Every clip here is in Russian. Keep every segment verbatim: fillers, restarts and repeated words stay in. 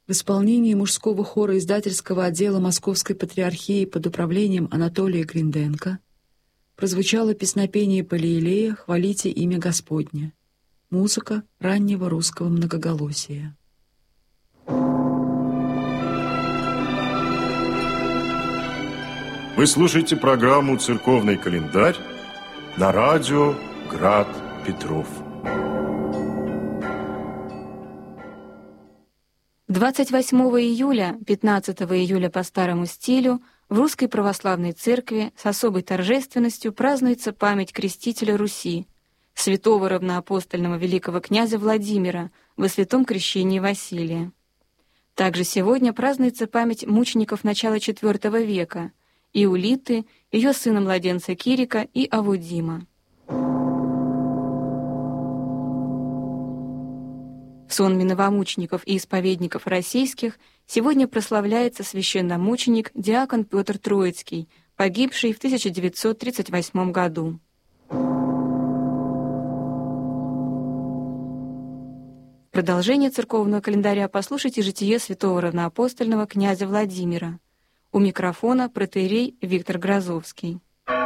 В исполнении мужского хора издательского отдела Московской Патриархии под управлением Анатолия Гринденко прозвучало песнопение Палиилея «Хвалите имя Господне». Музыка раннего русского многоголосия. Вы слушаете программу «Церковный календарь» на радио «Град Петров». двадцать восьмого июля, пятнадцатого июля по старому стилю в Русской Православной Церкви с особой торжественностью празднуется память крестителя Руси, святого равноапостольного великого князя Владимира во святом крещении Василия. Также сегодня празднуется память мучеников начала четвёртого века Иулиты, ее сына-младенца Кирика и Авудима. В сонме новомучеников и исповедников российских сегодня прославляется священномученик диакон Петр Троицкий, погибший в тысяча девятьсот тридцать восьмом году. В продолжение церковного календаря послушайте житие святого равноапостольного князя Владимира. У микрофона протоиерей Виктор Грозовский.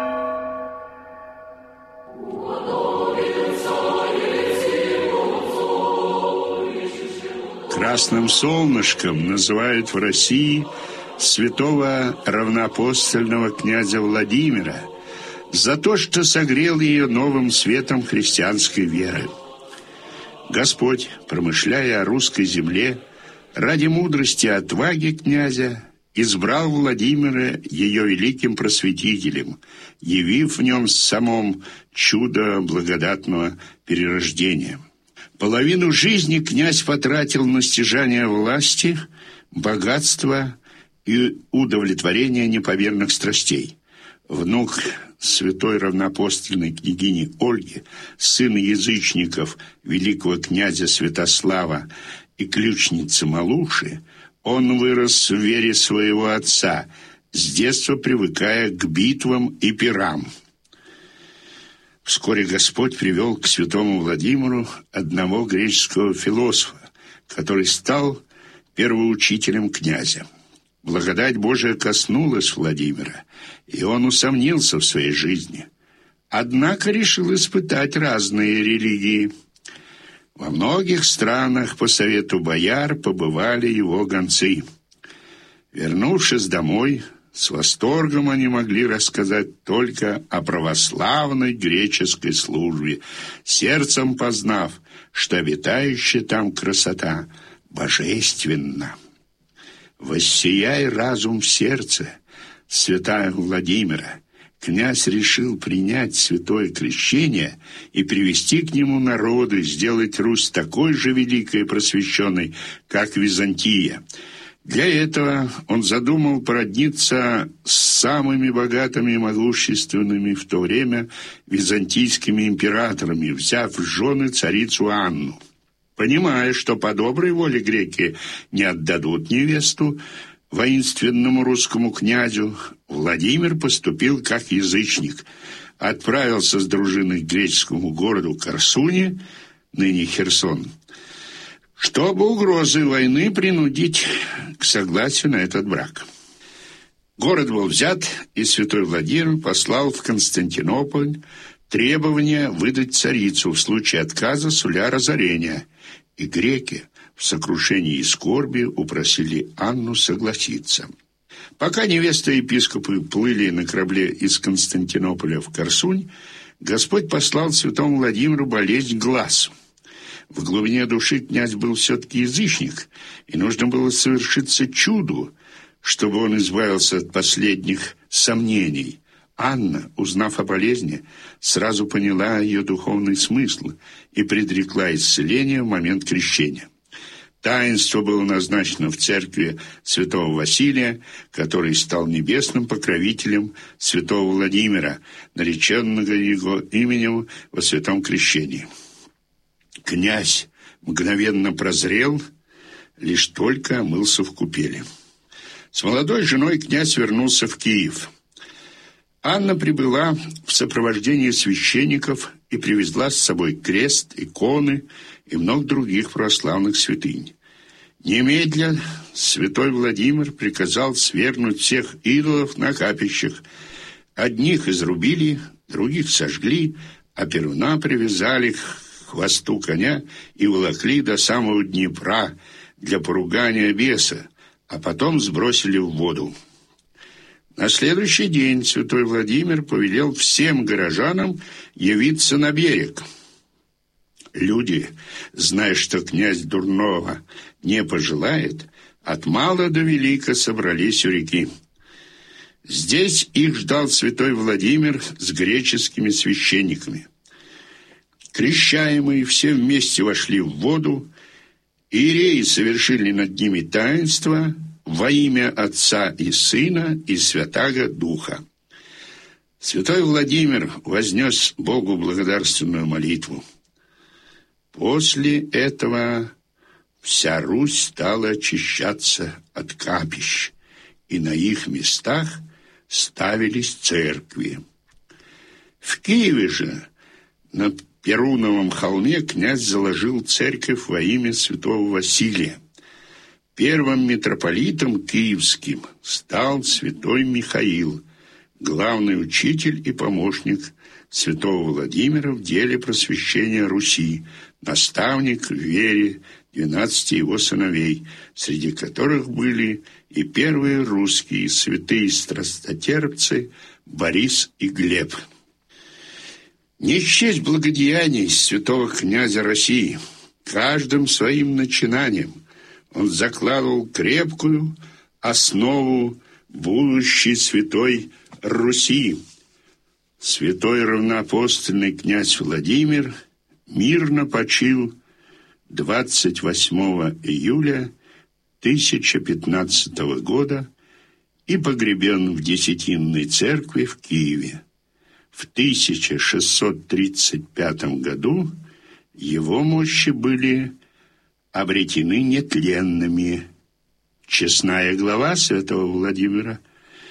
Красным солнышком называют в России святого равноапостольного князя Владимира за то, что согрел ее новым светом христианской веры. Господь, промышляя о русской земле, ради мудрости и отваги князя избрал Владимира ее великим просветителем, явив в нем самом чудо благодатного перерождения. Половину жизни князь потратил на стяжание власти, богатства и удовлетворение неповерных страстей. Внук святой равноапостольной княгини Ольги, сын язычников великого князя Святослава и ключницы Малуши, он вырос в вере своего отца, с детства привыкая к битвам и пирам. Вскоре Господь привел к святому Владимиру одного греческого философа, который стал первоучителем князя. Благодать Божия коснулась Владимира, и он усомнился в своей жизни. Однако решил испытать разные религии. Во многих странах по совету бояр побывали его гонцы. Вернувшись домой, с восторгом они могли рассказать только о православной греческой службе, сердцем познав, что обитающая там красота божественна. Воссияй разум в сердце святая Владимира, князь решил принять святое крещение и привести к нему народы, сделать Русь такой же великой и просвещенной, как Византия. Для этого он задумал породниться с самыми богатыми и могущественными в то время византийскими императорами, взяв в жены царицу Анну. Понимая, что по доброй воле греки не отдадут невесту воинственному русскому князю, Владимир поступил как язычник, отправился с дружиной к греческому городу Корсуне, ныне Херсон, чтобы угрозы войны принудить к согласию на этот брак. Город был взят, и святой Владимир послал в Константинополь требование выдать царицу в случае отказа суля разорения, и греки в сокрушении и скорби упросили Анну согласиться. Пока невеста и епископы плыли на корабле из Константинополя в Корсунь, Господь послал святому Владимиру болезнь глаз. В глубине души князь был все-таки язычник, и нужно было совершиться чуду, чтобы он избавился от последних сомнений. Анна, узнав о болезни, сразу поняла ее духовный смысл и предрекла исцеление в момент крещения. Таинство было назначено в церкви святого Василия, который стал небесным покровителем святого Владимира, нареченного его именем во святом крещении. Князь мгновенно прозрел, лишь только омылся в купели. С молодой женой князь вернулся в Киев. Анна прибыла в сопровождении священников и привезла с собой крест, иконы и много других православных святынь. Немедля святой Владимир приказал свергнуть всех идолов на капищах. Одних изрубили, других сожгли, а Перуна привязали к хвосту коня и волокли до самого Днепра для поругания беса, а потом сбросили в воду. На следующий день святой Владимир повелел всем горожанам явиться на берег. Люди, зная, что князь дурного не пожелает, от мала до велика собрались у реки. Здесь их ждал святой Владимир с греческими священниками. Крещаемые все вместе вошли в воду, иереи совершили над ними таинство во имя Отца и Сына и Святаго Духа. Святой Владимир вознес Богу благодарственную молитву. После этого вся Русь стала очищаться от капищ, и на их местах ставились церкви. В Киеве же, на Перуновом холме, князь заложил церковь во имя святого Василия. Первым митрополитом киевским стал святой Михаил, главный учитель и помощник святого Владимира в деле просвещения Руси, наставник в вере двенадцати его сыновей, среди которых были и первые русские святые страстотерпцы Борис и Глеб. Не счесть благодеяний святого князя России. Каждым своим начинанием он закладывал крепкую основу будущей святой Руси. Святой равноапостольный князь Владимир мирно почил двадцать восьмого июля тысяча пятнадцатого года и погребен в Десятинной церкви в Киеве. В тысяча шестьсот тридцать пятом году его мощи были обретены нетленными. Честная глава святого Владимира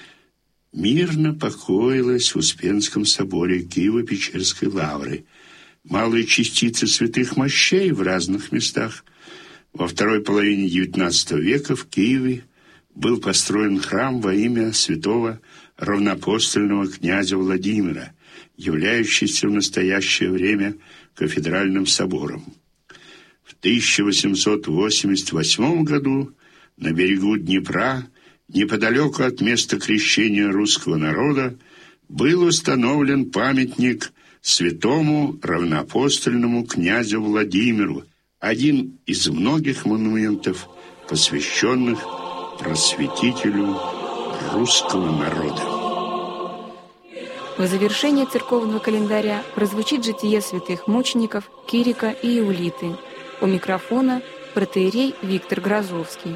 мирно покоилась в Успенском соборе Киево-Печерской лавры. Малые частицы святых мощей в разных местах. Во второй половине девятнадцатого века в Киеве был построен храм во имя святого равноапостольного князя Владимира, являющийся в настоящее время кафедральным собором. В тысяча восемьсот восемьдесят восьмом году на берегу Днепра, неподалеку от места крещения русского народа, был установлен памятник святому равноапостольному князю Владимиру, один из многих монументов, посвященных просветителю русского народа. В завершение церковного календаря прозвучит житие святых мучеников Кирика и Иулиты. У микрофона протоиерей Виктор Грозовский.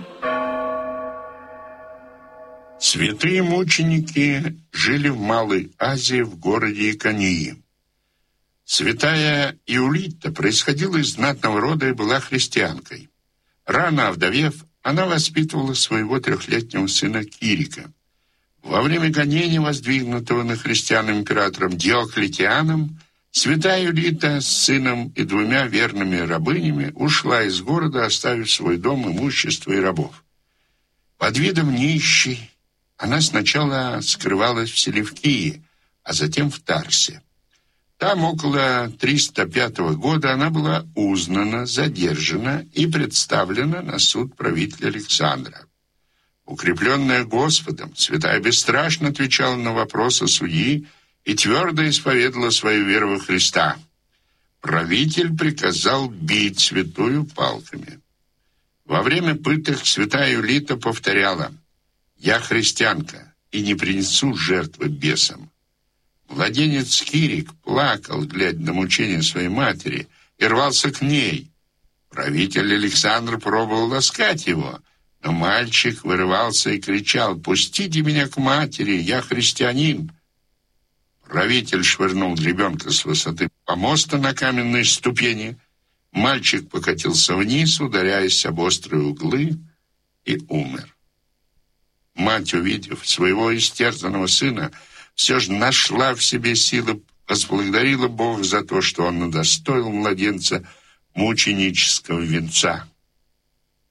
Святые мученики жили в Малой Азии в городе Иконии. Святая Иулита происходила из знатного рода и была христианкой. Рано овдовев, она воспитывала своего трехлетнего сына Кирика. Во время гонения, воздвигнутого на христиан императором Диоклетианом, святая Иулита с сыном и двумя верными рабынями ушла из города, оставив свой дом, имущество и рабов. Под видом нищей она сначала скрывалась в Селевкии, а затем в Тарсе. Там около триста пятого года она была узнана, задержана и представлена на суд правителя Александра. Укрепленная Господом, святая бесстрашно отвечала на вопросы судьи и твердо исповедала свою веру во Христа. Правитель приказал бить святую палками. Во время пыток святая Иулита повторяла: «Я христианка и не принесу жертвы бесам». Младенец Кирик плакал, глядя на мучения своей матери, и рвался к ней. Правитель Александр пробовал ласкать его, но мальчик вырывался и кричал: «Пустите меня к матери, я христианин». Правитель швырнул ребенка с высоты помоста на каменные ступени. Мальчик покатился вниз, ударяясь об острые углы, и умер. Мать, увидев своего истерзанного сына, все же нашла в себе силы, возблагодарила Бога за то, что он удостоил младенца мученического венца.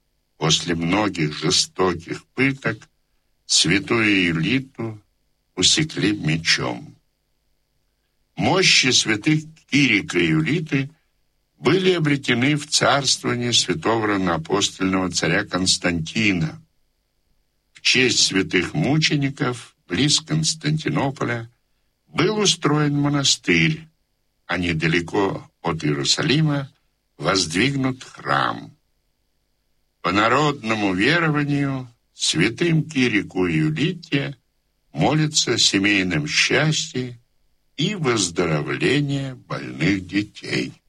После многих жестоких пыток святую Юлиту усекли мечом. Мощи святых Кирика и Юлиты были обретены в царствование святого равноапостольного царя Константина. В честь святых мучеников близ Константинополя был устроен монастырь, а недалеко от Иерусалима воздвигнут храм. По народному верованию святым Кирику и Юлите молятся о семейном счастье и выздоровлении больных детей.